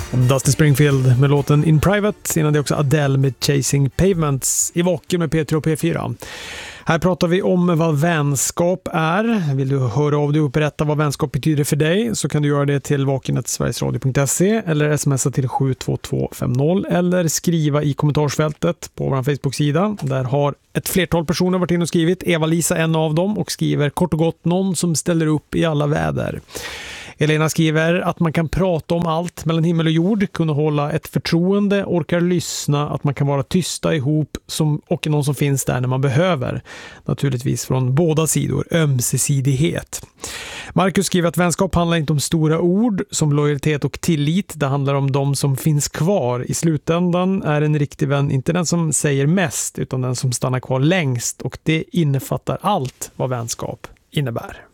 Dusty Springfield med låten In Private. Innan det också Adele med Chasing Pavements i Vaken med P3 och P4. Här pratar vi om vad vänskap är. Vill du höra av dig och berätta vad vänskap betyder för dig, så kan du göra det till vaken@sverigesradio.se eller smsa till 72250 eller skriva i kommentarsfältet på vår Facebook-sida. Där har ett flertal personer varit in och skrivit. Eva-Lisa en av dem och skriver kort och gott någon som ställer upp i alla väder. Elena skriver att man kan prata om allt mellan himmel och jord, kunna hålla ett förtroende, orkar lyssna, att man kan vara tysta ihop och någon som finns där när man behöver. Naturligtvis från båda sidor, ömsesidighet. Marcus skriver att vänskap handlar inte om stora ord som lojalitet och tillit, det handlar om de som finns kvar. I slutändan är en riktig vän inte den som säger mest utan den som stannar kvar längst, och det innefattar allt vad vänskap innebär.